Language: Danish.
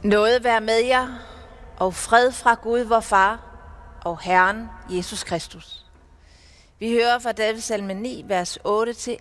Nåde være med jer, og fred fra Gud, vor Far, og Herren Jesus Kristus. Vi hører fra Davids salme 9, vers 8-11.